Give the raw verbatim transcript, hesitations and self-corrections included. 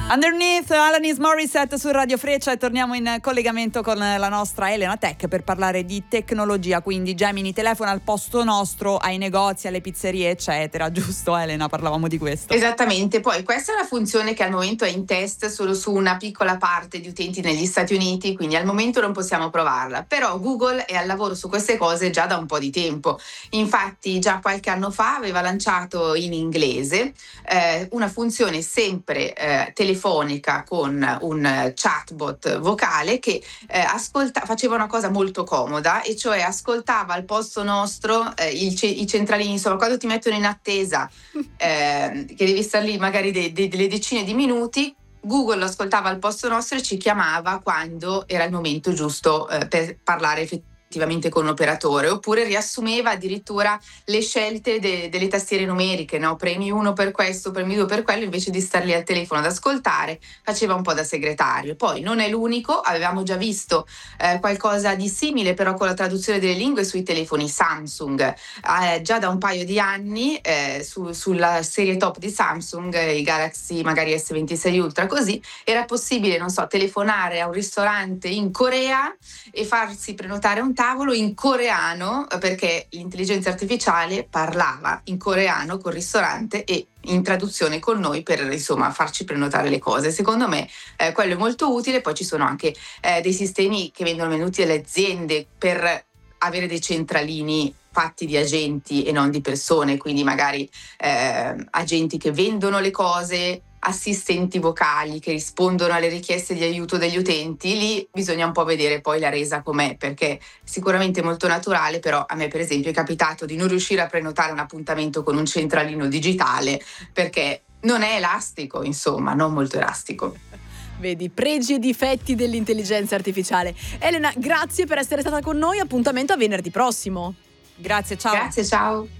Underneath, Alanis Morissette su Radio Freccia, e torniamo in collegamento con la nostra Elena Tech per parlare di tecnologia. Quindi Gemini telefona al posto nostro ai negozi, alle pizzerie eccetera, giusto Elena? Parlavamo di questo. Esattamente, poi questa è una funzione che al momento è in test solo su una piccola parte di utenti negli Stati Uniti, quindi al momento non possiamo provarla, però Google è al lavoro su queste cose già da un po' di tempo. Infatti già qualche anno fa aveva lanciato in inglese eh, una funzione sempre eh, telefonica con un chatbot vocale che eh, ascolta, faceva una cosa molto comoda, e cioè ascoltava al posto nostro eh, il, i centralini. Insomma, quando ti mettono in attesa eh, che devi stare lì magari de, de, delle decine di minuti, Google lo ascoltava al posto nostro e ci chiamava quando era il momento giusto eh, per parlare effettivamente con un operatore, oppure riassumeva addirittura le scelte de- delle tastiere numeriche, no? Premi uno per questo, premi due per quello, invece di star lì al telefono ad ascoltare, faceva un po' da segretario. Poi non è l'unico, avevamo già visto eh, qualcosa di simile però con la traduzione delle lingue sui telefoni Samsung, eh, già da un paio di anni eh, su- sulla serie top di Samsung, eh, i Galaxy magari S ventisei Ultra, così era possibile, non so, telefonare a un ristorante in Corea e farsi prenotare un tavolo in coreano, perché l'intelligenza artificiale parlava in coreano col ristorante e in traduzione con noi per insomma farci prenotare le cose. Secondo me eh, quello è molto utile. Poi ci sono anche eh, dei sistemi che vengono venuti alle aziende per avere dei centralini fatti di agenti e non di persone, quindi magari eh, agenti che vendono le cose, assistenti vocali che rispondono alle richieste di aiuto degli utenti. Lì bisogna un po' vedere poi la resa com'è, perché sicuramente è molto naturale, però a me per esempio è capitato di non riuscire a prenotare un appuntamento con un centralino digitale perché non è elastico, insomma, non molto elastico. Vedi, pregi e difetti dell'intelligenza artificiale. Elena, grazie per essere stata con noi, appuntamento a venerdì prossimo. Grazie, ciao. Grazie, ciao.